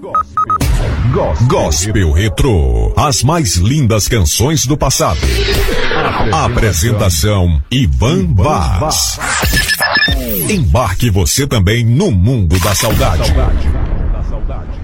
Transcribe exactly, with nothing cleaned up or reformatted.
Gospel, Gospel Retrô. As mais lindas canções do passado. Apresentação, Apresentação Ivan Vaz. Embarque você também no mundo da saudade. Da saudade.